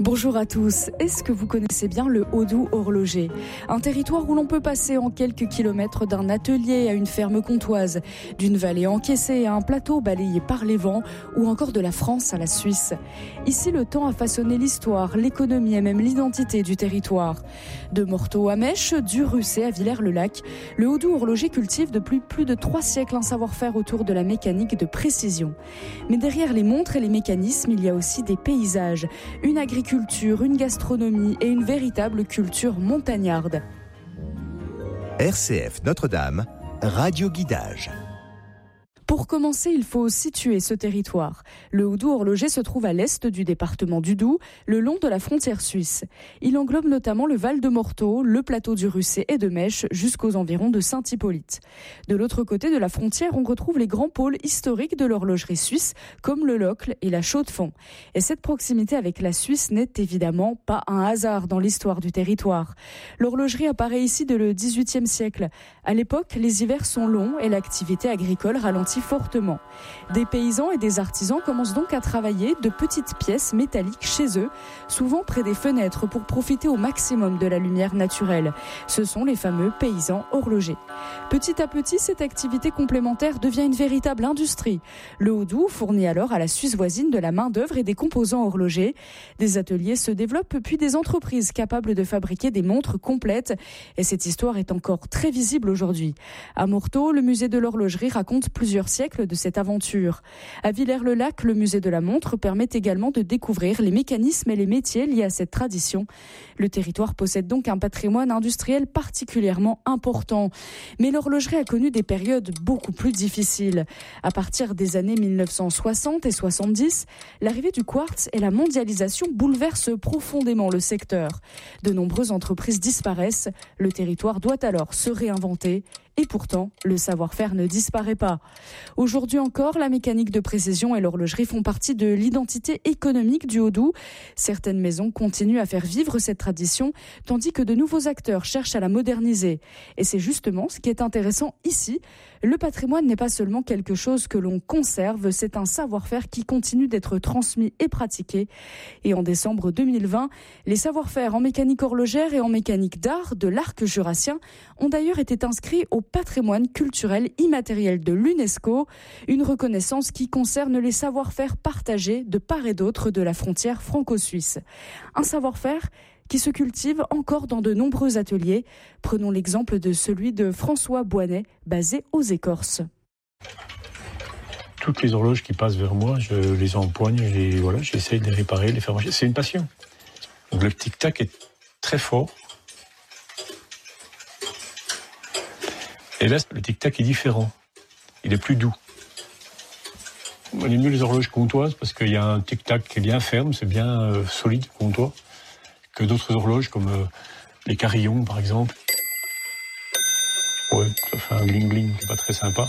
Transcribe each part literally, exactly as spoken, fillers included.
Bonjour à tous. Est-ce que vous connaissez bien le Haut-Doubs horloger ? Un territoire où l'on peut passer en quelques kilomètres d'un atelier à une ferme comtoise, d'une vallée encaissée à un plateau balayé par les vents ou encore de la France à la Suisse. Ici, le temps a façonné l'histoire, l'économie et même l'identité du territoire. De Morteau à Mèche, du Russet à Villers-le-Lac, le Haut-Doubs horloger cultive depuis plus de trois siècles un savoir-faire autour de la mécanique de précision. Mais derrière les montres et les mécanismes, il y a aussi des paysages, une agriculture, une gastronomie et une véritable culture montagnarde. R C F Notre-Dame, Radio Guidage. Pour commencer, il faut situer ce territoire. Le Haut-Doubs horloger se trouve à l'est du département du Doubs, le long de la frontière suisse. Il englobe notamment le Val de Morteau, le plateau du Russet et de Mèche jusqu'aux environs de Saint-Hippolyte. De l'autre côté de la frontière, on retrouve les grands pôles historiques de l'horlogerie suisse, comme le Locle et la Chaux-de-Fonds. Et cette proximité avec la Suisse n'est évidemment pas un hasard dans l'histoire du territoire. L'horlogerie apparaît ici dès le dix-huitième siècle. À l'époque, les hivers sont longs et l'activité agricole ralentit fortement. Des paysans et des artisans commencent donc à travailler de petites pièces métalliques chez eux, souvent près des fenêtres pour profiter au maximum de la lumière naturelle. Ce sont les fameux paysans horlogers. Petit à petit, cette activité complémentaire devient une véritable industrie. Le Haut-Doubs fournit alors à la Suisse voisine de la main-d'œuvre et des composants horlogers. Des ateliers se développent, puis des entreprises capables de fabriquer des montres complètes. Et cette histoire est encore très visible aujourd'hui. À Morteau, le musée de l'horlogerie raconte plusieurs siècles de cette aventure. À Villers-le-Lac, le musée de la montre permet également de découvrir les mécanismes et les métiers liés à cette tradition. Le territoire possède donc un patrimoine industriel particulièrement important. Mais l'horlogerie a connu des périodes beaucoup plus difficiles. À partir des années mille neuf cent soixante et soixante-dix, l'arrivée du quartz et la mondialisation bouleversent profondément le secteur. De nombreuses entreprises disparaissent. Le territoire doit alors se réinventer. Et pourtant, le savoir-faire ne disparaît pas. Aujourd'hui encore, la mécanique de précision et l'horlogerie font partie de l'identité économique du Haut-Doubs. Certaines maisons continuent à faire vivre cette tradition, tandis que de nouveaux acteurs cherchent à la moderniser. Et c'est justement ce qui est intéressant ici. Le patrimoine n'est pas seulement quelque chose que l'on conserve, c'est un savoir-faire qui continue d'être transmis et pratiqué. Et en décembre deux mille vingt, les savoir-faire en mécanique horlogère et en mécanique d'art de l'arc jurassien ont d'ailleurs été inscrits au patrimoine culturel immatériel de l'UNESCO, une reconnaissance qui concerne les savoir-faire partagés de part et d'autre de la frontière franco-suisse. Un savoir-faire qui se cultive encore dans de nombreux ateliers. Prenons l'exemple de celui de François Boinet, basé aux Écorces. Toutes les horloges qui passent vers moi, je les empoigne, je les, voilà, j'essaye de les réparer, de les faire marcher. C'est une passion. Donc le tic-tac est très fort. Et là, le tic-tac est différent. Il est plus doux. On aime mieux les horloges comtoises parce qu'il y a un tic-tac qui est bien ferme, c'est bien euh, solide, comtois, que d'autres horloges comme euh, les carillons, par exemple. Ouais, ça fait un bling-bling qui n'est pas très sympa.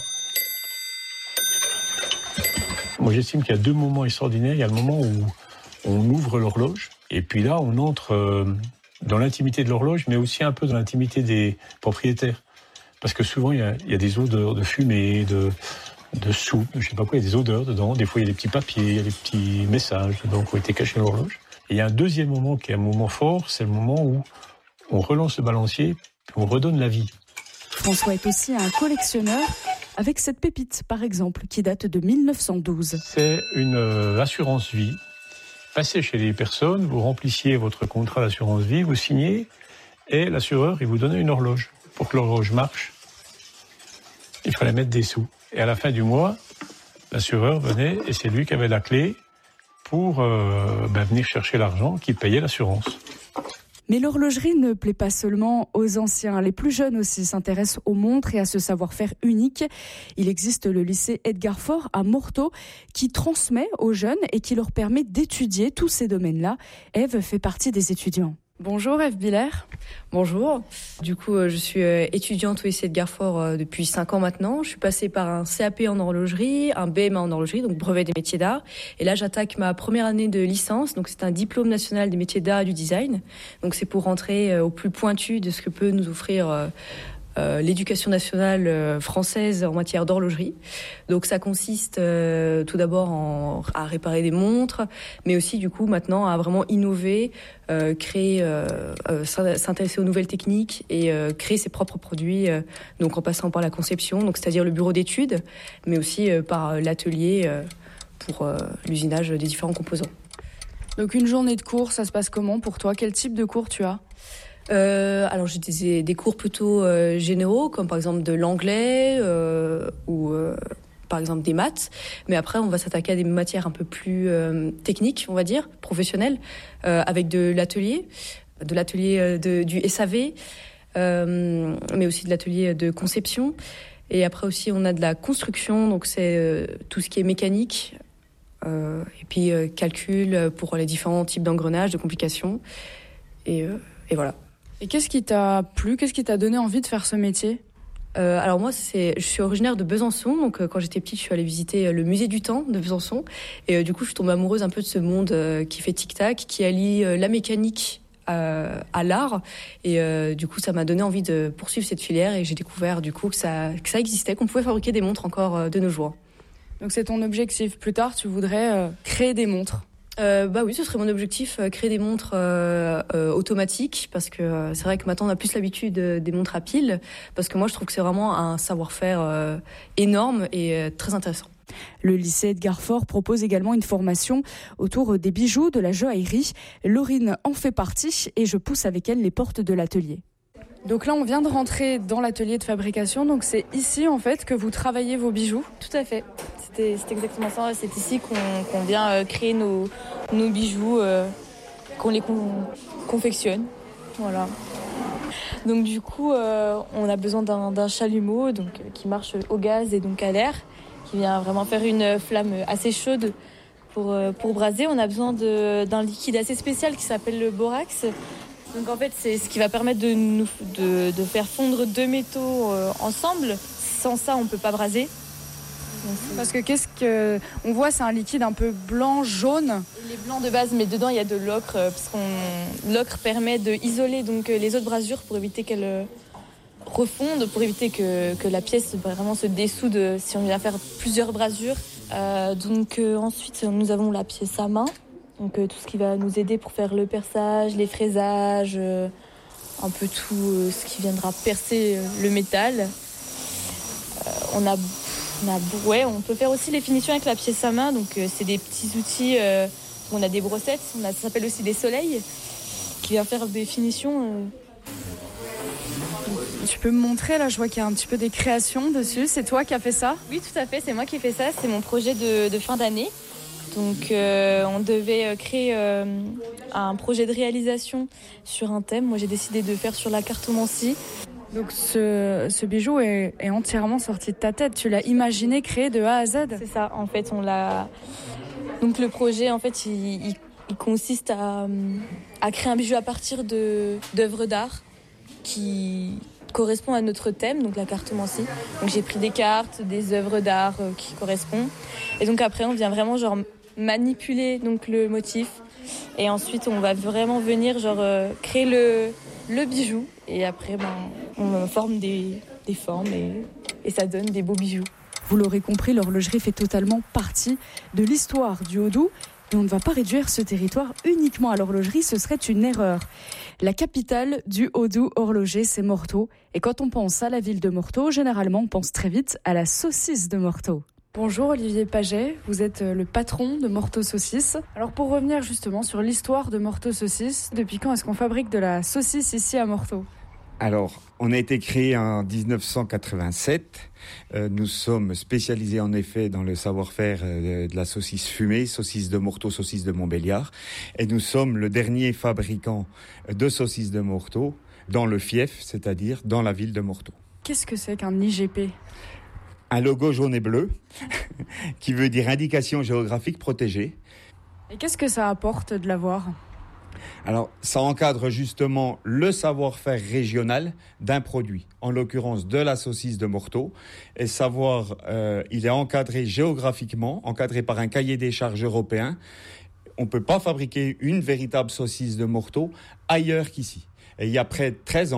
Moi, j'estime qu'il y a deux moments extraordinaires. Il y a le moment où on ouvre l'horloge, et puis là, on entre euh, dans l'intimité de l'horloge, mais aussi un peu dans l'intimité des propriétaires. Parce que souvent, il y a, il y a des odeurs de fumée, de, de soupe, je ne sais pas quoi, il y a des odeurs dedans. Des fois, il y a des petits papiers, il y a des petits messages dedans qui ont été cachés dans l'horloge. Et il y a un deuxième moment qui est un moment fort, c'est le moment où on relance le balancier, puis on redonne la vie. François est aussi un collectionneur avec cette pépite, par exemple, qui date de mille neuf cent douze. C'est une euh, assurance vie. Passez chez les personnes, vous remplissiez votre contrat d'assurance vie, vous signez, et l'assureur, il vous donne une horloge. Pour que l'horloge marche, il fallait mettre des sous. Et à la fin du mois, l'assureur venait et c'est lui qui avait la clé pour euh, ben, venir chercher l'argent qui payait l'assurance. Mais l'horlogerie ne plaît pas seulement aux anciens. Les plus jeunes aussi s'intéressent aux montres et à ce savoir-faire unique. Il existe le lycée Edgar Faure à Morteau qui transmet aux jeunes et qui leur permet d'étudier tous ces domaines-là. Ève fait partie des étudiants. Bonjour Ève Biller. Bonjour. Du coup, je suis étudiante au lycée Edgar Faure depuis cinq ans maintenant. Je suis passée par un C A P en horlogerie, un B M A en horlogerie, donc brevet des métiers d'art. Et là, j'attaque ma première année de licence. Donc, c'est un diplôme national des métiers d'art et du design. Donc, c'est pour rentrer au plus pointu de ce que peut nous offrir euh, l'éducation nationale euh, française en matière d'horlogerie. Donc ça consiste euh, tout d'abord en, à réparer des montres, mais aussi du coup maintenant à vraiment innover, euh, créer, euh, euh, s'intéresser aux nouvelles techniques et euh, créer ses propres produits. Euh, donc en passant par la conception, donc c'est-à-dire le bureau d'études, mais aussi euh, par l'atelier euh, pour euh, l'usinage des différents composants. Donc une journée de cours, ça se passe comment pour toi? Quel type de cours tu as? Euh, alors j'ai des, des cours plutôt euh, généraux, comme par exemple de l'anglais euh, ou euh, par exemple des maths. Mais après, on va s'attaquer à des matières un peu plus euh, techniques, on va dire, professionnelles, euh, avec de l'atelier, de l'atelier de, du S A V, euh, mais aussi de l'atelier de conception. Et après aussi, on a de la construction, donc c'est euh, tout ce qui est mécanique. Euh, et puis euh, calcul pour les différents types d'engrenages, de complications. Et, euh, et voilà. Et qu'est-ce qui t'a plu? Qu'est-ce qui t'a donné envie de faire ce métier? euh, Alors moi, c'est, je suis originaire de Besançon. Donc euh, quand j'étais petite, je suis allée visiter le musée du temps de Besançon. Et euh, du coup, je suis tombée amoureuse un peu de ce monde euh, qui fait tic-tac, qui allie euh, la mécanique euh, à l'art. Et euh, du coup, ça m'a donné envie de poursuivre cette filière. Et j'ai découvert du coup que ça, que ça existait, qu'on pouvait fabriquer des montres encore euh, de nos jours. Donc c'est ton objectif. Plus tard, tu voudrais euh, créer des montres? Euh, bah oui, ce serait mon objectif, euh, créer des montres euh, euh, automatiques, parce que euh, c'est vrai que maintenant on a plus l'habitude euh, des montres à piles, parce que moi je trouve que c'est vraiment un savoir-faire euh, énorme et euh, très intéressant. Le lycée Edgar Faure propose également une formation autour des bijoux, de la joaillerie. Laurine en fait partie et je pousse avec elle les portes de l'atelier. Donc là, on vient de rentrer dans l'atelier de fabrication. Donc c'est ici, en fait, que vous travaillez vos bijoux? Tout à fait. C'était, c'est exactement ça. C'est ici qu'on, qu'on vient euh, créer nos, nos bijoux, euh, qu'on les con- confectionne. Voilà. Donc du coup, euh, on a besoin d'un, d'un chalumeau donc, euh, qui marche au gaz et donc à l'air, qui vient vraiment faire une flamme assez chaude pour, euh, pour braser. On a besoin de, d'un liquide assez spécial qui s'appelle le borax. Donc en fait, c'est ce qui va permettre de, nous, de, de faire fondre deux métaux euh, ensemble. Sans ça, on ne peut pas braser. Donc, parce que qu'est-ce que on voit, c'est un liquide un peu blanc, jaune. Il est blanc de base, mais dedans il y a de l'ocre, parce qu'on l'ocre permet d'isoler donc les autres brasures pour éviter qu'elles refondent, pour éviter que, que la pièce vraiment se dessoude si on vient faire plusieurs brasures. Euh, donc euh, ensuite, nous avons la pièce à main. Donc euh, tout ce qui va nous aider pour faire le perçage, les fraisages, euh, un peu tout euh, ce qui viendra percer euh, le métal. Euh, on a, on a, ouais, on peut faire aussi les finitions avec la pièce à main. Donc euh, c'est des petits outils. Euh, on a des brossettes, on a, ça s'appelle aussi des soleils, qui vient faire des finitions. Euh. Tu peux me montrer là, je vois qu'il y a un petit peu des créations dessus. C'est toi qui as fait ça? Oui, tout à fait. C'est moi qui ai fait ça. C'est mon projet de, de fin d'année. Donc euh, on devait créer euh, un projet de réalisation sur un thème. Moi j'ai décidé de faire sur la cartomancie. Donc ce, ce bijou est, est entièrement sorti de ta tête. Tu l'as imaginé, créé de A à Z? C'est ça, en fait on l'a... Donc le projet en fait il, il, il consiste à, à créer un bijou à partir de, d'œuvres d'art qui correspondent à notre thème, donc la cartomancie. Donc j'ai pris des cartes, des œuvres d'art euh, qui correspondent. Et donc après on vient vraiment genre manipuler donc le motif et ensuite on va vraiment venir genre euh, créer le, le bijou et après ben, on forme des, des formes et, et ça donne des beaux bijoux. Vous l'aurez compris, l'horlogerie fait totalement partie de l'histoire du Haut-Doubs et on ne va pas réduire ce territoire uniquement à l'horlogerie, ce serait une erreur. La capitale du Haut-Doubs horloger, c'est Morteau et quand on pense à la ville de Morteau, généralement on pense très vite à la saucisse de Morteau. Bonjour Olivier Paget, vous êtes le patron de Morteau Saucisse. Alors pour revenir justement sur l'histoire de Morteau Saucisse, depuis quand est-ce qu'on fabrique de la saucisse ici à Morteau? Alors, on a été créé en dix-neuf cent quatre-vingt-sept. Euh, nous sommes spécialisés en effet dans le savoir-faire euh, de la saucisse fumée, saucisse de Morteau, saucisse de Montbéliard. Et nous sommes le dernier fabricant de saucisses de Morteau dans le fief, c'est-à-dire dans la ville de Morteau. Qu'est-ce que c'est qu'un I G P? Un logo jaune et bleu qui veut dire indication géographique protégée. Et qu'est-ce que ça apporte de l'avoir? Alors, ça encadre justement le savoir-faire régional d'un produit, en l'occurrence de la saucisse de Morteau. Et savoir, euh, il est encadré géographiquement, encadré par un cahier des charges européen. On ne peut pas fabriquer une véritable saucisse de Morteau ailleurs qu'ici. Et il y a près de treize ans,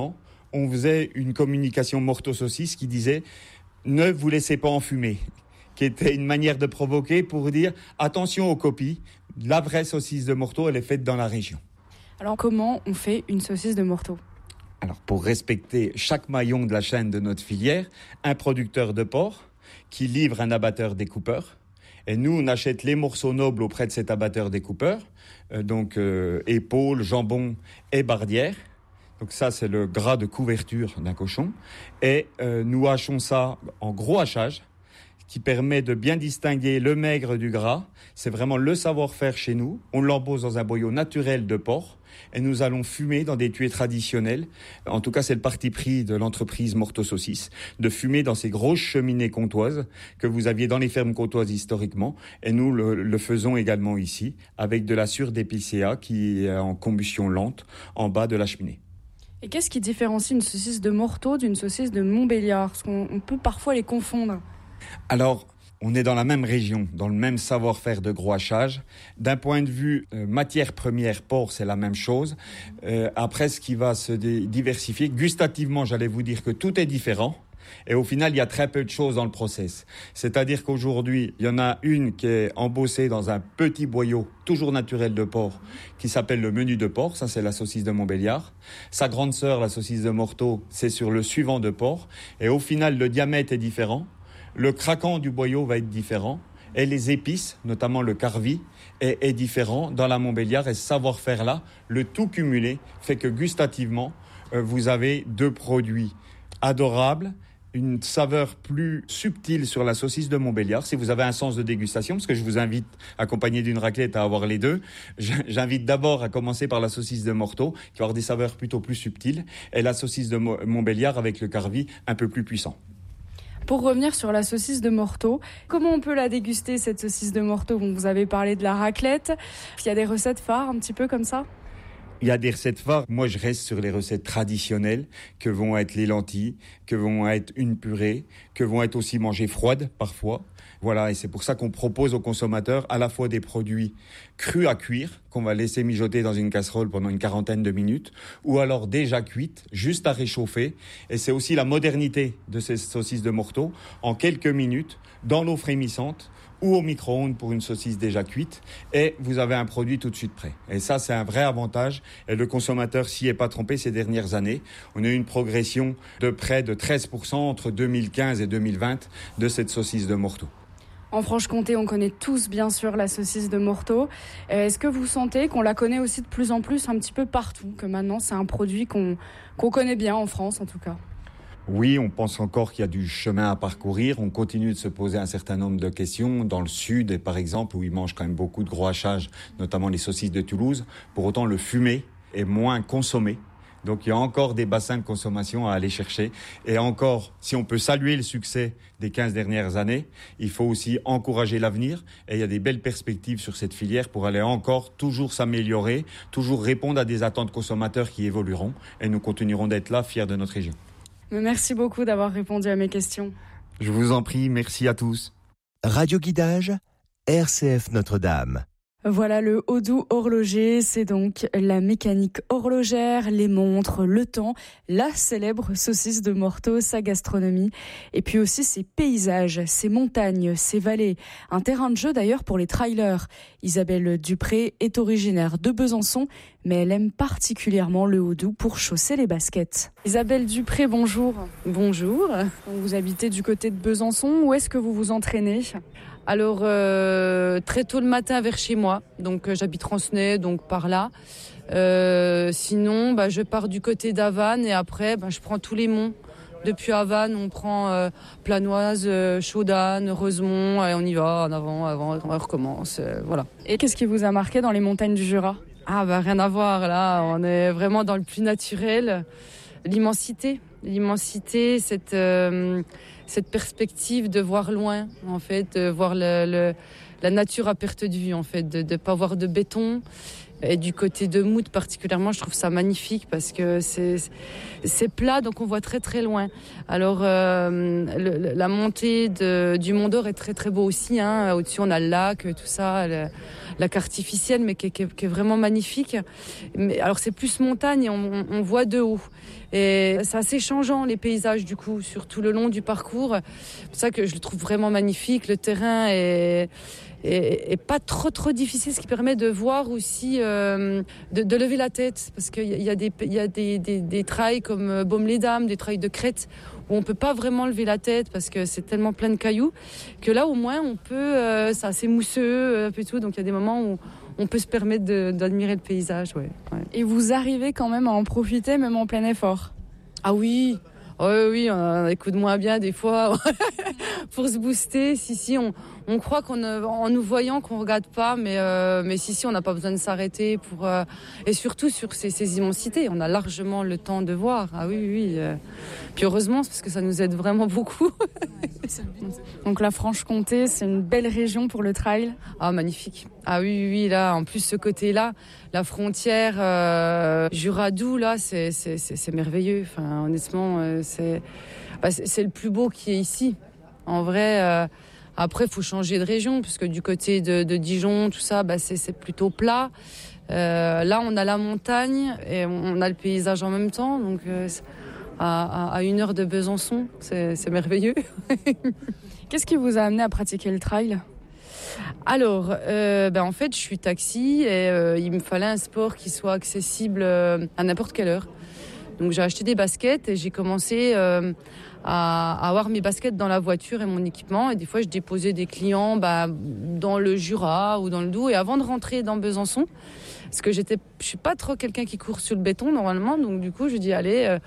on faisait une communication morteau-saucisse qui disait « Ne vous laissez pas enfumer », qui était une manière de provoquer pour dire « Attention aux copies, la vraie saucisse de Morteau, elle est faite dans la région ». Alors comment on fait une saucisse de Morteau ? Alors pour respecter chaque maillon de la chaîne de notre filière, un producteur de porc qui livre un abatteur découpeur. Et nous, on achète les morceaux nobles auprès de cet abatteur découpeur, euh, donc euh, épaules, jambon et bardière. Donc ça, c'est le gras de couverture d'un cochon. Et euh, nous hachons ça en gros hachage, qui permet de bien distinguer le maigre du gras. C'est vraiment le savoir-faire chez nous. On l'embauche dans un boyau naturel de porc et nous allons fumer dans des tués traditionnels. En tout cas, c'est le parti pris de l'entreprise Morteau Saucisse, de fumer dans ces grosses cheminées comtoises que vous aviez dans les fermes comtoises historiquement. Et nous le, le faisons également ici, avec de la sure d'épicéa qui est en combustion lente en bas de la cheminée. Et qu'est-ce qui différencie une saucisse de Morteau d'une saucisse de Montbéliard ? Parce qu'on on peut parfois les confondre. Alors, on est dans la même région, dans le même savoir-faire de gros hachage. D'un point de vue euh, matière première, porc, c'est la même chose. Euh, après, ce qui va se dé- diversifier, gustativement, j'allais vous dire que tout est différent. Et au final, il y a très peu de choses dans le process. C'est-à-dire qu'aujourd'hui, il y en a une qui est embossée dans un petit boyau, toujours naturel de porc, qui s'appelle le menu de porc. Ça, c'est la saucisse de Montbéliard. Sa grande sœur, la saucisse de Morteau, c'est sur le suivant de porc. Et au final, le diamètre est différent. Le craquant du boyau va être différent et les épices, notamment le carvi, est, est différent dans la Montbéliard. Et ce savoir-faire-là, le tout cumulé, fait que gustativement, euh, vous avez deux produits adorables, une saveur plus subtile sur la saucisse de Montbéliard. Si vous avez un sens de dégustation, parce que je vous invite, accompagné d'une raclette, à avoir les deux, j'invite d'abord à commencer par la saucisse de Morteau, qui va avoir des saveurs plutôt plus subtiles, et la saucisse de Montbéliard avec le carvi un peu plus puissant. Pour revenir sur la saucisse de Morteau, comment on peut la déguster, cette saucisse de Morteau ? Bon, vous avez parlé de la raclette. Il y a des recettes phares un petit peu comme ça ? Il y a des recettes phares. Moi, je reste sur les recettes traditionnelles que vont être les lentilles, que vont être une purée, que vont être aussi mangées froides parfois. Voilà, et c'est pour ça qu'on propose aux consommateurs à la fois des produits crus à cuire, qu'on va laisser mijoter dans une casserole pendant une quarantaine de minutes, ou alors déjà cuites, juste à réchauffer. Et c'est aussi la modernité de ces saucisses de Morteau, en quelques minutes, dans l'eau frémissante, ou au micro-ondes pour une saucisse déjà cuite, et vous avez un produit tout de suite prêt. Et ça, c'est un vrai avantage, et le consommateur s'y est pas trompé ces dernières années. On a eu une progression de près de treize pour cent entre deux mille quinze et deux mille vingt de cette saucisse de Morteau. En Franche-Comté, on connaît tous bien sûr la saucisse de Morteau. Est-ce que vous sentez qu'on la connaît aussi de plus en plus un petit peu partout, que maintenant c'est un produit qu'on, qu'on connaît bien en France en tout cas ? Oui, on pense encore qu'il y a du chemin à parcourir. On continue de se poser un certain nombre de questions. Dans le sud, par exemple, où ils mangent quand même beaucoup de gros hachages, notamment les saucisses de Toulouse. Pour autant, le fumé est moins consommé. Donc il y a encore des bassins de consommation à aller chercher. Et encore, si on peut saluer le succès des quinze dernières années, il faut aussi encourager l'avenir. Et il y a des belles perspectives sur cette filière pour aller encore toujours s'améliorer, toujours répondre à des attentes consommateurs qui évolueront. Et nous continuerons d'être là, fiers de notre région. Merci beaucoup d'avoir répondu à mes questions. Je vous en prie, merci à tous. Radio Guidage, R C F Notre-Dame. Voilà le Haut-Doubs horloger, c'est donc la mécanique horlogère, les montres, le temps, la célèbre saucisse de Morteau, sa gastronomie, et puis aussi ses paysages, ses montagnes, ses vallées, un terrain de jeu d'ailleurs pour les trailers. Isabelle Dupré est originaire de Besançon, mais elle aime particulièrement le Haut-Doubs pour chausser les baskets. Isabelle Dupré, bonjour. Bonjour. Vous habitez du côté de Besançon, où est-ce que vous vous entraînez ? Alors, euh, très tôt le matin vers chez moi, donc euh, j'habite Rancenay, donc par là. Euh, sinon, bah, je pars du côté d'Havannes et après, bah, je prends tous les monts. Depuis Havannes, on prend euh, Planoise, euh, Chaudanne, Reusemont, et on y va en avant, avant, on recommence, euh, voilà. Et qu'est-ce qui vous a marqué dans les montagnes du Jura ? Ah bah rien à voir, là, on est vraiment dans le plus naturel. L'immensité, l'immensité, cette... Euh, cette perspective de voir loin, en fait, de voir le, le, la nature à perte de vue, en fait, de ne pas voir de béton. Et du côté de Mout, particulièrement, je trouve ça magnifique parce que c'est, c'est plat, donc on voit très très loin. Alors, euh, le, la montée de, du Mont d'Or est très très beau aussi. Hein. Au-dessus, on a le lac, tout ça, le, lac artificiel, mais qui est, qui est, qui est vraiment magnifique. Mais, alors c'est plus montagne et on, on voit de haut. Et c'est assez changeant les paysages du coup, sur tout le long du parcours. C'est pour ça que je le trouve vraiment magnifique. Le terrain est... Et, et pas trop trop difficile, ce qui permet de voir aussi, euh, de, de lever la tête, parce qu'il y a des il y a des, des, des trails comme Baume-les-Dames, des trails de crête où on peut pas vraiment lever la tête parce que c'est tellement plein de cailloux que là au moins on peut, euh, c'est assez mousseux euh, et tout, donc il y a des moments où on peut se permettre de, d'admirer le paysage. Ouais, ouais. Et vous arrivez quand même à en profiter même en plein effort? Ah oui. Oui, oui, on a des coups de moins bien des fois pour se booster. Si, si, on, on croit qu'on, en nous voyant qu'on regarde pas, mais, euh, mais si, si, on n'a pas besoin de s'arrêter pour, euh, et surtout sur ces, ces immensités, on a largement le temps de voir. Ah oui, oui. Euh, puis heureusement, parce que ça nous aide vraiment beaucoup. Donc la Franche-Comté, c'est une belle région pour le trail. Ah, magnifique. Ah oui, oui, là, en plus, ce côté-là, la frontière euh, Jura-Doubs, là, c'est, c'est, c'est, c'est merveilleux. Enfin, honnêtement, euh, c'est, bah, c'est, c'est le plus beau qui est ici. En vrai, euh, après, il faut changer de région, puisque du côté de, de Dijon, tout ça, bah, c'est, c'est plutôt plat. Euh, là, on a la montagne et on a le paysage en même temps. Donc, euh, à, à, à une heure de Besançon, c'est, c'est merveilleux. Qu'est-ce qui vous a amené à pratiquer le trail ? Alors, euh, ben en fait, je suis taxi et euh, il me fallait un sport qui soit accessible euh, à n'importe quelle heure. Donc, j'ai acheté des baskets et j'ai commencé euh, à, à avoir mes baskets dans la voiture et mon équipement. Et des fois, je déposais des clients bah, dans le Jura ou dans le Doubs. Et avant de rentrer dans Besançon, parce que j'étais, je suis pas trop quelqu'un qui court sur le béton normalement, donc du coup, je dis allez. Euh,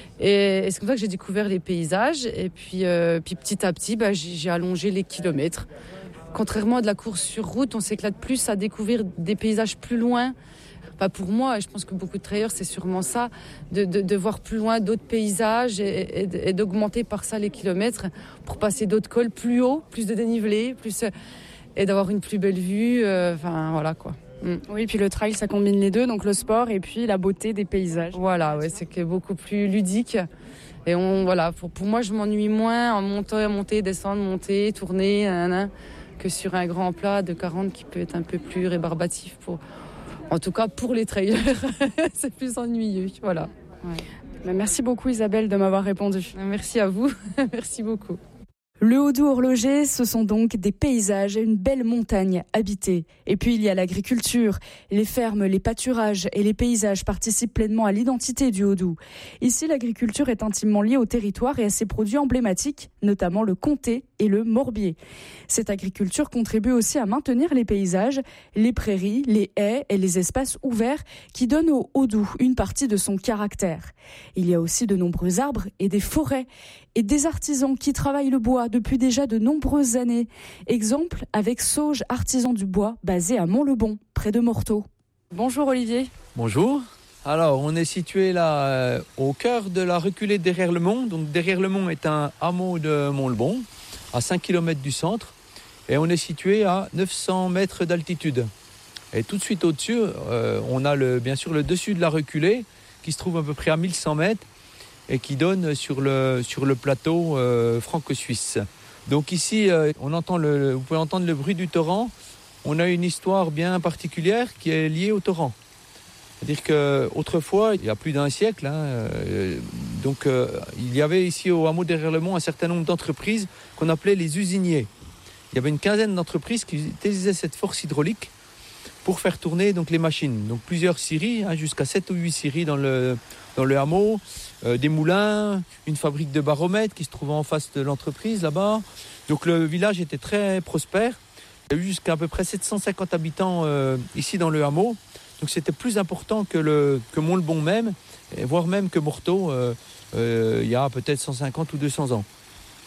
et, et c'est comme ça que j'ai découvert les paysages. Et puis, euh, puis petit à petit, bah, j'ai, j'ai allongé les kilomètres. Contrairement à de la course sur route, on s'éclate plus à découvrir des paysages plus loin. Enfin, pour moi, et je pense que beaucoup de trailers, c'est sûrement ça, de, de, de voir plus loin d'autres paysages et, et, et d'augmenter par ça les kilomètres pour passer d'autres cols plus haut, plus de dénivelé, plus, et d'avoir une plus belle vue. Euh, enfin, voilà quoi. Mm. Oui, puis le trail, ça combine les deux, donc le sport et puis la beauté des paysages. Voilà, ouais, c'est que beaucoup plus ludique. Et on, voilà, pour, pour moi, je m'ennuie moins en montant, monter, descendre, monter, tourner, nanana, que sur un grand plat de quarante qui peut être un peu plus rébarbatif. Pour, en tout cas, pour les trailers, c'est plus ennuyeux. Voilà. Ouais. Merci beaucoup Isabelle de m'avoir répondu. Merci à vous. Merci beaucoup. Le Haut-Doubs horloger, ce sont donc des paysages et une belle montagne habitée. Et puis il y a l'agriculture. Les fermes, les pâturages et les paysages participent pleinement à l'identité du Haut-Doubs. Ici, l'agriculture est intimement liée au territoire et à ses produits emblématiques, notamment le comté et le morbier. Cette agriculture contribue aussi à maintenir les paysages, les prairies, les haies et les espaces ouverts qui donnent au Haut-Doubs une partie de son caractère. Il y a aussi de nombreux arbres et des forêts et des artisans qui travaillent le bois depuis déjà de nombreuses années. Exemple avec Sauge Artisan du Bois, basé à Mont-le-Bon, près de Morteau. Bonjour Olivier. Bonjour. Alors, on est situé là euh, au cœur de la reculée derrière le Mont. Donc, derrière le Mont est un hameau de Mont-le-Bon, à cinq kilomètres du centre. Et on est situé à neuf cents mètres d'altitude. Et tout de suite au-dessus, euh, on a le, bien sûr le dessus de la reculée, qui se trouve à peu près à mille cent mètres. Et qui donne sur le, sur le plateau euh, franco-suisse. Donc ici, euh, on entend le, vous pouvez entendre le bruit du torrent. On a une histoire bien particulière qui est liée au torrent. C'est-à-dire qu'autrefois, il y a plus d'un siècle, hein, euh, donc, euh, il y avait ici au hameau derrière le Mont un certain nombre d'entreprises qu'on appelait les usiniers. Il y avait une quinzaine d'entreprises qui utilisaient cette force hydraulique pour faire tourner donc, les machines. Donc plusieurs scieries, hein, jusqu'à sept ou huit scieries dans le, dans le hameau. Euh, des moulins, une fabrique de baromètres qui se trouvait en face de l'entreprise là-bas. Donc le village était très prospère. Il y a eu jusqu'à à peu près sept cent cinquante habitants euh, ici dans le hameau. Donc c'était plus important que, le, que Mont-le-Bon même, et voire même que Morteau, euh, euh, il y a peut-être cent cinquante ou deux cents ans. Pourquoi ?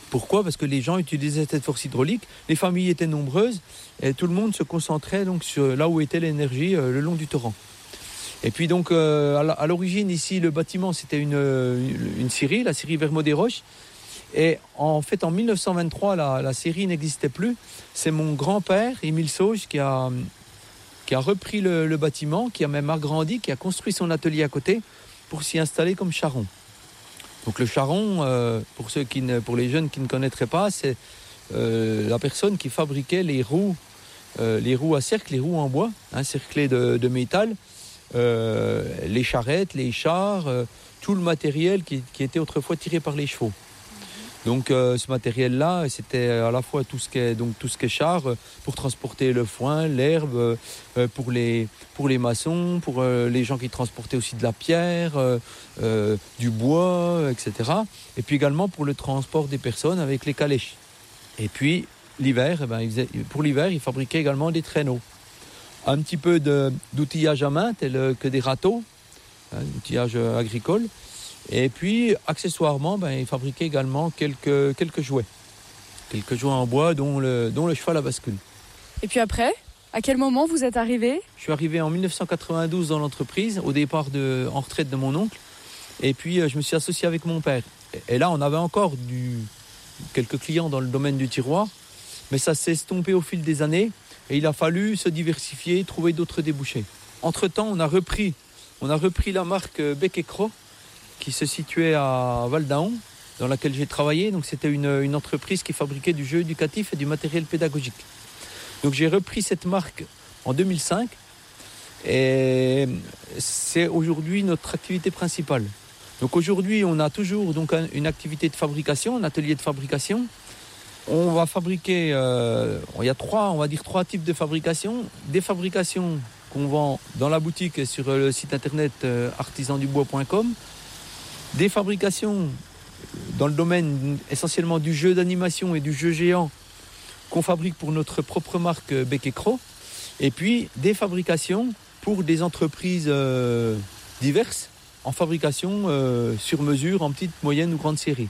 Parce que les gens utilisaient cette force hydraulique, les familles étaient nombreuses et tout le monde se concentrait donc sur là où était l'énergie euh, le long du torrent. Et puis donc, euh, à l'origine, ici, le bâtiment, c'était une, une scierie, la scierie Vermaux-des-Roches. Et en fait, en mille neuf cent vingt-trois, la, la scierie n'existait plus. C'est mon grand-père, Émile Sauge, qui a, qui a repris le, le bâtiment, qui a même agrandi, qui a construit son atelier à côté pour s'y installer comme charron. Donc le charron, euh, pour, ceux qui ne, pour les jeunes qui ne connaîtraient pas, c'est euh, la personne qui fabriquait les roues euh, les roues à cercle, les roues en bois, hein, cerclées de, de métal, euh, les charrettes, les chars, euh, tout le matériel qui, qui était autrefois tiré par les chevaux. Donc euh, ce matériel-là, c'était à la fois tout ce qui est, donc, tout ce qui est char euh, pour transporter le foin, l'herbe, euh, pour, les, pour les maçons, pour euh, les gens qui transportaient aussi de la pierre, euh, euh, du bois, et cetera. Et puis également pour le transport des personnes avec les calèches. Et puis l'hiver, eh ben, il faisait, pour l'hiver, ils fabriquaient également des traîneaux. Un petit peu de, d'outillage à main, tel que des râteaux, hein, outillage agricole. Et puis, accessoirement, ben, ils fabriquaient également quelques, quelques jouets. Quelques jouets en bois, dont le, dont le cheval à bascule. Et puis après, à quel moment vous êtes arrivé ? Je suis arrivé en dix-neuf cent quatre-vingt-douze dans l'entreprise, au départ de, en retraite de mon oncle. Et puis, je me suis associé avec mon père. Et là, on avait encore du, quelques clients dans le domaine du tiroir. Mais ça s'est estompé au fil des années. Et il a fallu se diversifier, trouver d'autres débouchés. Entre-temps, on a repris, on a repris la marque Bec et Cros, qui se situait à Val-d'Aon, dans laquelle j'ai travaillé. Donc c'était une, une entreprise qui fabriquait du jeu éducatif et du matériel pédagogique. Donc j'ai repris cette marque en deux mille cinq et c'est aujourd'hui notre activité principale. Donc aujourd'hui, on a toujours donc une activité de fabrication, un atelier de fabrication. On va fabriquer, euh, il y a trois, on va dire trois types de fabrication. Des fabrications qu'on vend dans la boutique et sur le site internet euh, artisan du bois point com. Des fabrications dans le domaine essentiellement du jeu d'animation et du jeu géant qu'on fabrique pour notre propre marque Bec et Cros. Et puis des fabrications pour des entreprises euh, diverses en fabrication euh, sur mesure, en petite, moyenne ou grande série.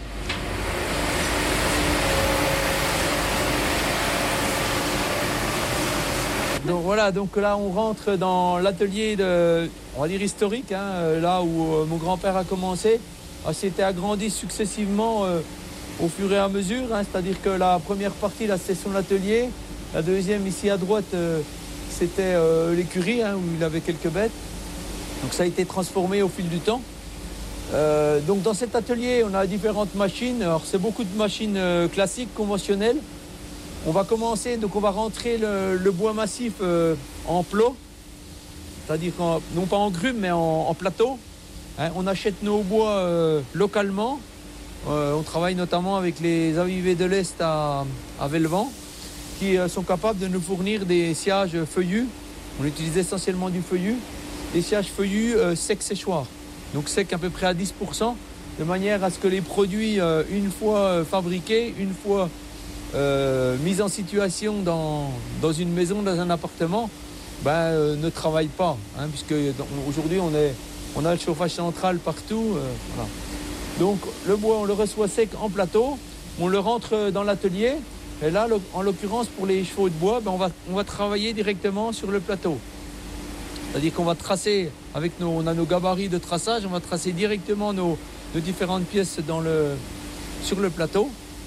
Donc voilà, donc là on rentre dans l'atelier de, on va dire historique, hein, là où euh, mon grand-père a commencé. Ah, c'était agrandi successivement euh, au fur et à mesure, hein, c'est-à-dire que la première partie là c'était son atelier, la deuxième ici à droite euh, c'était euh, l'écurie, hein, où il avait quelques bêtes. Donc ça a été transformé au fil du temps. Euh, donc dans cet atelier on a différentes machines, alors c'est beaucoup de machines euh, classiques, conventionnelles. On va commencer, donc on va rentrer le, le bois massif euh, en plot, c'est-à-dire en, non pas en grume mais en, en plateau. Hein, on achète nos bois euh, localement. Euh, on travaille notamment avec les avivés de l'Est à, à Velvan, qui euh, sont capables de nous fournir des sciages feuillus. On utilise essentiellement du feuillu, des sciages feuillus euh, secs séchoirs. Donc secs à peu près à dix pour cent, de manière à ce que les produits, euh, une fois euh, fabriqués, une fois Euh, mise en situation dans, dans une maison, dans un appartement, ben, euh, ne travaille pas, hein, puisque aujourd'hui on, est, on a le chauffage central partout. Euh, voilà. Donc le bois on le reçoit sec en plateau, on le rentre dans l'atelier, et là le, en l'occurrence pour les chevaux de bois, ben, on, va, on va travailler directement sur le plateau. C'est-à-dire qu'on va tracer, avec nos, on a nos gabarits de traçage, on va tracer directement nos, nos différentes pièces dans le, sur le plateau.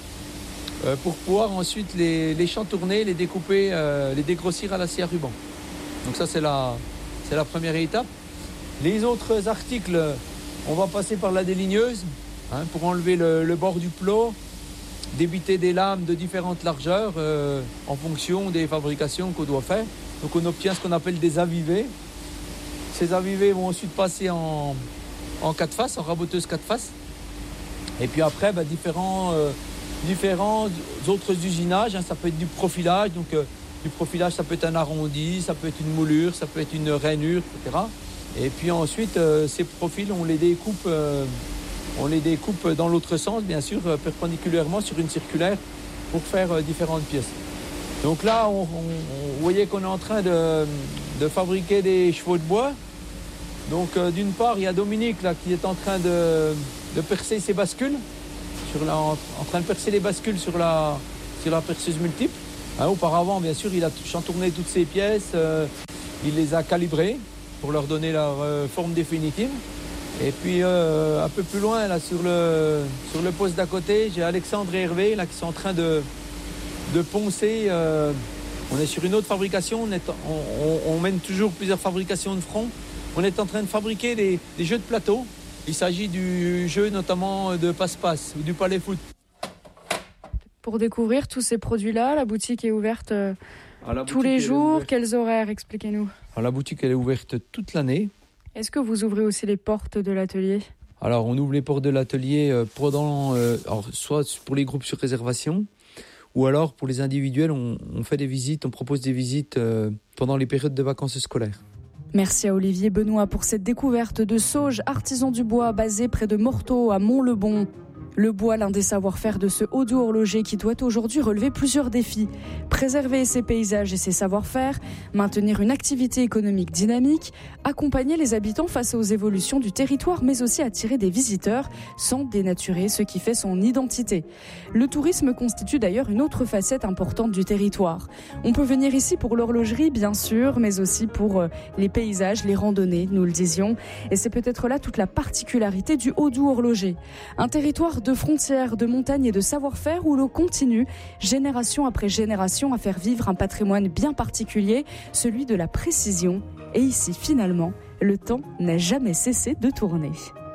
Euh, pour pouvoir ensuite les, les chantourner, les découper, euh, les dégrossir à la scie à ruban. Donc ça c'est la, c'est la première étape. Les autres articles, on va passer par la déligneuse, hein, pour enlever le, le bord du plot, débiter des lames de différentes largeurs euh, en fonction des fabrications qu'on doit faire. Donc on obtient ce qu'on appelle des avivés. Ces avivés vont ensuite passer en, en quatre faces, en raboteuse quatre faces. Et puis après, bah, différents... Euh, différents autres usinages, hein, ça peut être du profilage, donc euh, du profilage ça peut être un arrondi, ça peut être une moulure, ça peut être une rainure, et cetera. Et puis ensuite euh, ces profils on les découpe, euh, on les découpe dans l'autre sens, bien sûr, euh, perpendiculairement sur une circulaire pour faire euh, différentes pièces. Donc là, on, on, on, vous voyez qu'on est en train de, de fabriquer des chevaux de bois. Donc euh, d'une part, il y a Dominique là qui est en train de, de percer ses bascules. Sur la, en, en train de percer les bascules sur la, sur la perceuse multiple. Hein, auparavant, bien sûr, il a chantourné toutes ces pièces, euh, il les a calibrées pour leur donner leur euh, forme définitive. Et puis, euh, un peu plus loin, là, sur le, sur le poste d'à côté, j'ai Alexandre et Hervé là, qui sont en train de, de poncer. Euh, on est sur une autre fabrication, on, est, on, on, on mène toujours plusieurs fabrications de front. On est en train de fabriquer des, des jeux de plateau. Il s'agit du jeu notamment de passe-passe ou du palais foot. Pour découvrir tous ces produits-là, la boutique est ouverte Tous les jours, quels horaires, expliquez-nous. Alors, la boutique elle est ouverte toute l'année. Est-ce que vous ouvrez aussi les portes de l'atelier ? Alors on ouvre les portes de l'atelier pendant, euh, alors, soit pour les groupes sur réservation, ou alors pour les individuels, on, on fait des visites, on propose des visites euh, pendant les périodes de vacances scolaires. Merci à Olivier Benoît pour cette découverte de Sauge, artisan du bois basé près de Morteau à Mont-le-Bon. Le bois, l'un des savoir-faire de ce haut-doux horloger qui doit aujourd'hui relever plusieurs défis. Préserver ses paysages et ses savoir-faire, maintenir une activité économique dynamique, accompagner les habitants face aux évolutions du territoire, mais aussi attirer des visiteurs sans dénaturer ce qui fait son identité. Le tourisme constitue d'ailleurs une autre facette importante du territoire. On peut venir ici pour l'horlogerie, bien sûr, mais aussi pour les paysages, les randonnées, nous le disions. Et c'est peut-être là toute la particularité du haut-doux horloger. Un territoire de frontières, de montagnes et de savoir-faire où l'on continue, génération après génération, à faire vivre un patrimoine bien particulier, celui de la précision. Et ici, finalement, le temps n'a jamais cessé de tourner.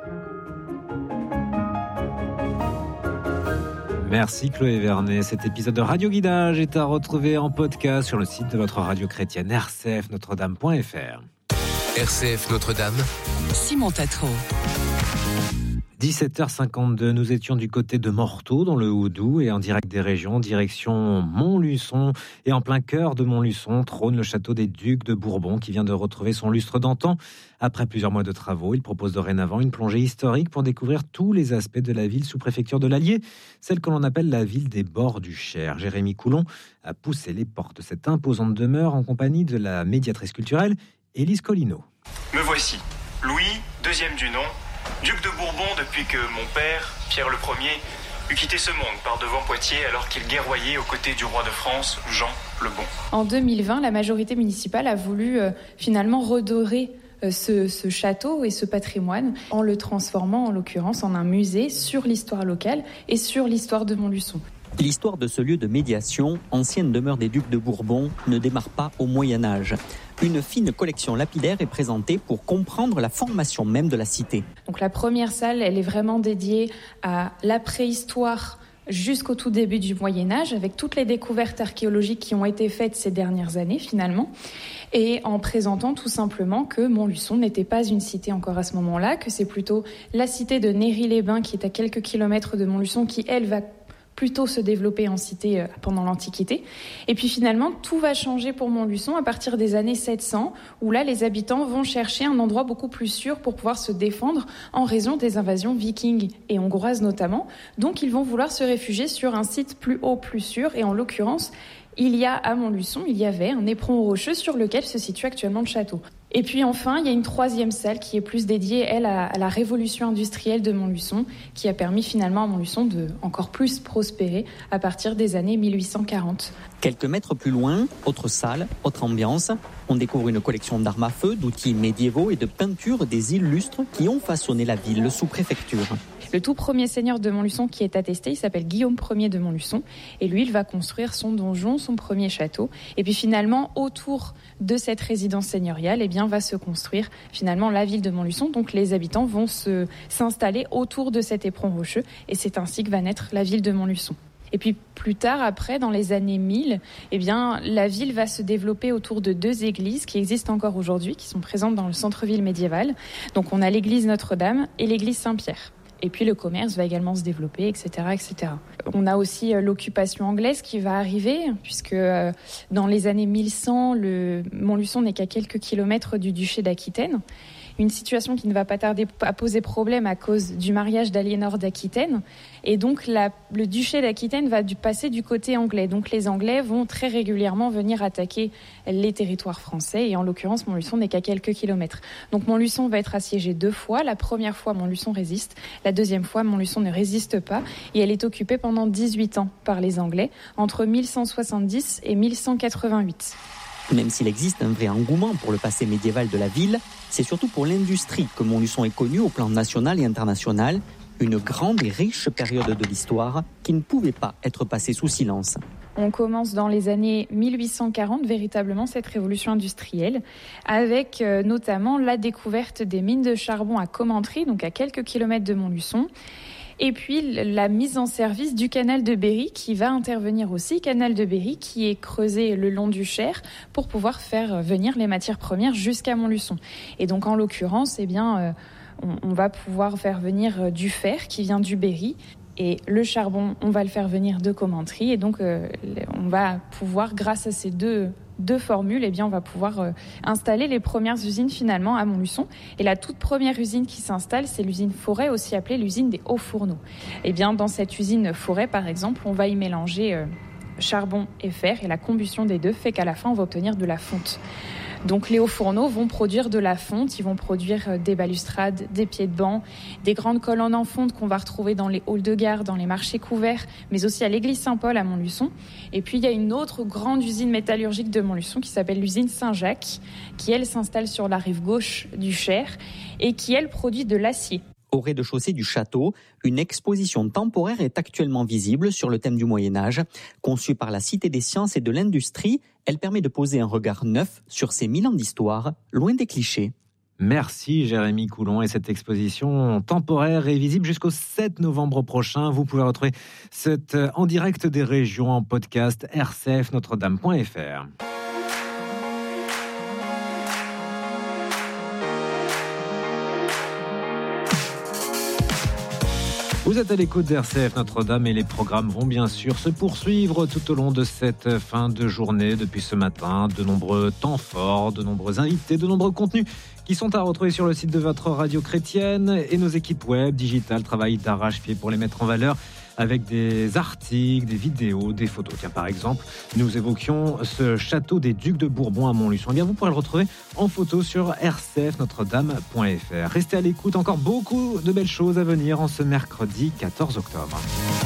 Merci Chloé Vernet. Cet épisode de Radio Guidage est à retrouver en podcast sur le site de votre radio chrétienne r c f notre dame point f r. R C F Notre-Dame, Simon Tatro. dix-sept heures cinquante-deux, nous étions du côté de Morteau, dans le Haut-Doubs, et en direct des régions, direction Montluçon. Et en plein cœur de Montluçon trône le château des Ducs de Bourbon, qui vient de retrouver son lustre d'antan. Après plusieurs mois de travaux, il propose dorénavant une plongée historique pour découvrir tous les aspects de la ville sous-préfecture de l'Allier, celle que l'on appelle la ville des bords du Cher. Jérémy Coulon a poussé les portes de cette imposante demeure en compagnie de la médiatrice culturelle Élise Collino. Me voici, Louis, deuxième du nom, duc de Bourbon depuis que mon père, Pierre le Premier, eut quitté ce monde par devant Poitiers alors qu'il guerroyait aux côtés du roi de France, Jean le Bon. En deux mille vingt, la majorité municipale a voulu euh, finalement redorer euh, ce, ce château et ce patrimoine en le transformant en l'occurrence en un musée sur l'histoire locale et sur l'histoire de Montluçon. L'histoire de ce lieu de médiation, ancienne demeure des Ducs de Bourbon, ne démarre pas au Moyen-Âge. Une fine collection lapidaire est présentée pour comprendre la formation même de la cité. Donc la première salle, elle est vraiment dédiée à la préhistoire jusqu'au tout début du Moyen-Âge, avec toutes les découvertes archéologiques qui ont été faites ces dernières années finalement, et en présentant tout simplement que Montluçon n'était pas une cité encore à ce moment-là, que c'est plutôt la cité de Néry-les-Bains qui est à quelques kilomètres de Montluçon qui, elle, va plutôt se développer en cité pendant l'Antiquité. Et puis finalement, tout va changer pour Montluçon à partir des années sept cents, où là, les habitants vont chercher un endroit beaucoup plus sûr pour pouvoir se défendre en raison des invasions vikings et hongroises notamment. Donc, ils vont vouloir se réfugier sur un site plus haut, plus sûr. Et en l'occurrence, il y a à Montluçon, il y avait un éperon rocheux sur lequel se situe actuellement le château. Et puis enfin, il y a une troisième salle qui est plus dédiée, elle, à, à la révolution industrielle de Montluçon, qui a permis finalement à Montluçon de encore plus prospérer à partir des années mille huit cent quarante. Quelques mètres plus loin, autre salle, autre ambiance. On découvre une collection d'armes à feu, d'outils médiévaux et de peintures des illustres qui ont façonné la ville sous préfecture. Le tout premier seigneur de Montluçon qui est attesté, il s'appelle Guillaume Ier de Montluçon. Et lui, il va construire son donjon, son premier château. Et puis finalement, autour de cette résidence seigneuriale, eh bien, va se construire finalement la ville de Montluçon. Donc les habitants vont se, s'installer autour de cet éperon rocheux. Et c'est ainsi que va naître la ville de Montluçon. Et puis plus tard, après, dans les années mille, eh bien, la ville va se développer autour de deux églises qui existent encore aujourd'hui, qui sont présentes dans le centre-ville médiéval. Donc on a l'église Notre-Dame et l'église Saint-Pierre. Et puis le commerce va également se développer, et cetera, et cetera. On a aussi euh, l'occupation anglaise qui va arriver, puisque euh, dans les années mille cent, le Montluçon n'est qu'à quelques kilomètres du duché d'Aquitaine. Une situation qui ne va pas tarder à poser problème à cause du mariage d'Aliénor d'Aquitaine. Et donc la, le duché d'Aquitaine va du, passer du côté anglais. Donc les Anglais vont très régulièrement venir attaquer les territoires français. Et en l'occurrence, Montluçon n'est qu'à quelques kilomètres. Donc Montluçon va être assiégé deux fois. La première fois, Montluçon résiste. La deuxième fois, Montluçon ne résiste pas. Et elle est occupée pendant dix-huit ans par les Anglais, entre mille cent soixante-dix et mille cent quatre-vingt-huit. Même s'il existe un vrai engouement pour le passé médiéval de la ville, c'est surtout pour l'industrie que Montluçon est connu au plan national et international, une grande et riche période de l'histoire qui ne pouvait pas être passée sous silence. On commence dans les années mille huit cent quarante, véritablement, cette révolution industrielle, avec euh, notamment la découverte des mines de charbon à Commentry, donc à quelques kilomètres de Montluçon. Et puis la mise en service du canal de Berry qui va intervenir aussi, canal de Berry qui est creusé le long du Cher pour pouvoir faire venir les matières premières jusqu'à Montluçon. Et donc en l'occurrence, eh bien, euh, on, on va pouvoir faire venir du fer qui vient du Berry. Et le charbon, on va le faire venir de Commentry. Et donc, euh, on va pouvoir, grâce à ces deux, deux formules, eh bien, on va pouvoir euh, installer les premières usines finalement à Montluçon. Et la toute première usine qui s'installe, c'est l'usine Forêt, aussi appelée l'usine des hauts fourneaux. Et bien, dans cette usine Forêt, par exemple, on va y mélanger euh, charbon et fer. Et la combustion des deux fait qu'à la fin, on va obtenir de la fonte. Donc les hauts fourneaux vont produire de la fonte, ils vont produire des balustrades, des pieds de banc, des grandes colonnes en fonte qu'on va retrouver dans les halls de gare, dans les marchés couverts, mais aussi à l'église Saint-Paul à Montluçon. Et puis il y a une autre grande usine métallurgique de Montluçon qui s'appelle l'usine Saint-Jacques, qui elle s'installe sur la rive gauche du Cher et qui elle produit de l'acier. Au rez-de-chaussée du château, une exposition temporaire est actuellement visible sur le thème du Moyen-Âge. Conçue par la Cité des Sciences et de l'Industrie, elle permet de poser un regard neuf sur ces mille ans d'histoire, loin des clichés. Merci Jérémy Coulon. Et cette exposition temporaire est visible jusqu'au sept novembre prochain. Vous pouvez retrouver cette en direct des régions en podcast r c f notre dame point f r. Vous êtes à l'écoute d'R C F Notre-Dame et les programmes vont bien sûr se poursuivre tout au long de cette fin de journée. Depuis ce matin, de nombreux temps forts, de nombreux invités, de nombreux contenus qui sont à retrouver sur le site de votre radio chrétienne. Et nos équipes web, digitales, travaillent d'arrache-pied pour les mettre en valeur avec des articles, des vidéos, des photos. Tiens, par exemple, nous évoquions ce château des Ducs de Bourbon à Montluçon. Eh bien, vous pourrez le retrouver en photo sur r c f notre dame point f r. Restez à l'écoute, encore beaucoup de belles choses à venir en ce mercredi quatorze octobre.